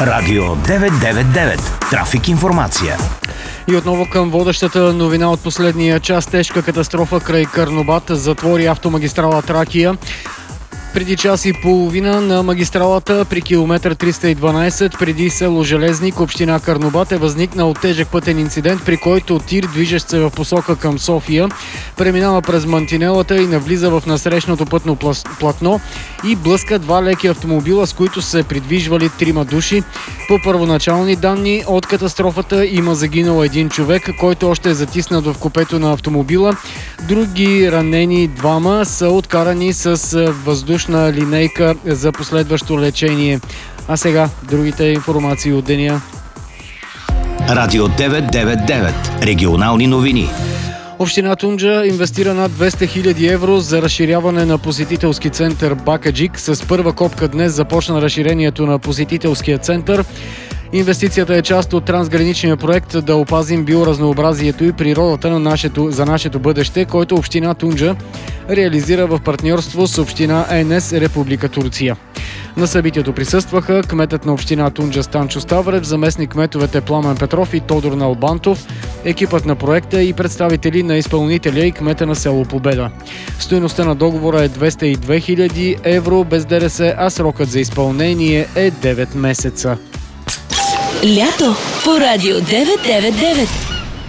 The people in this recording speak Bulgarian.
Радио 999. Трафик информация. И отново към водещата новина от последния час. Тежка катастрофа край Карнобат затвори автомагистрала Тракия. Преди час и половина на магистралата при километър 312 преди село Железник, община Карнобат, е възникнал тежък пътен инцидент, при който тир, движещ се в посока към София, преминава през мантинелата и навлиза в насрещното пътно платно и блъска два леки автомобила, с които се придвижвали 3 души. По първоначални данни от катастрофата има загинал един човек, който още е затиснат в купето на автомобила. Други ранени двама са откарани с въздушна линейка за последващо лечение. А сега другите информации от деня. Радио 999. Регионални новини. Община Тунджа инвестира над 200 000 евро за разширяване на посетителски център Бакаджик. С първа копка днес започна разширението на посетителския център. Инвестицията е част от трансграничния проект да опазим биоразнообразието и природата за нашето бъдеще, който община Тунджа реализира в партньорство с община ЕНС Република Турция. На събитието присъстваха кметът на община Тунджа Станчо Ставрев, заместник кметовете Пламен Петров и Тодор Налбантов, екипът на проекта и представители на изпълнителя и кмета на село Победа. Стойността на договора е 202 000 евро без ДДС, а срокът за изпълнение е 9 месеца. Лято по Радио 999.